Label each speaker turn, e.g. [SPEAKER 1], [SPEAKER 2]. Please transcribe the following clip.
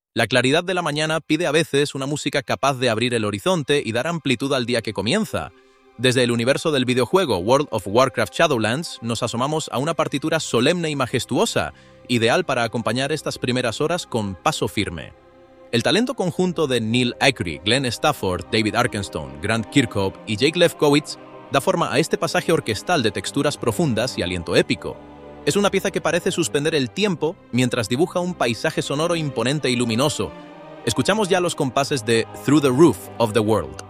[SPEAKER 1] La claridad de la mañana pide a veces una música capaz de abrir el horizonte y dar amplitud al día que comienza. Desde el universo del videojuego World of Warcraft Shadowlands nos asomamos a una partitura solemne y majestuosa, ideal para acompañar estas primeras horas con paso firme. El talento conjunto de Neil Acri, Glenn Stafford, David Arkenstone, Grant Kirkhope y Jake Lefkowitz da forma a este pasaje orquestal de texturas profundas y aliento épico. Es una pieza que parece suspender el tiempo mientras dibuja un paisaje sonoro imponente y luminoso. Escuchamos ya los compases de Through the Roof of the World.